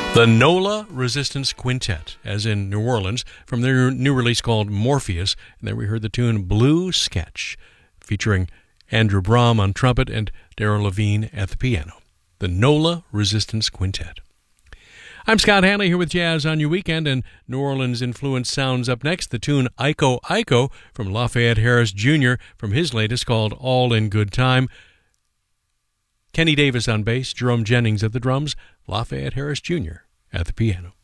The NOLA Resistance Quintet, as in New Orleans, from their new release called Morpheus. And there we heard the tune Blue Sketch, featuring Andrew Brahm on trumpet and Darryl Levine at the piano. The NOLA Resistance Quintet. I'm Scott Hanley here with Jazz on Your Weekend, and New Orleans-influenced sounds up next. The tune Iko Iko from Lafayette Harris Jr. from his latest called All in Good Time. Kenny Davis on bass, Jerome Jennings at the drums, Lafayette Harris Jr. at the piano.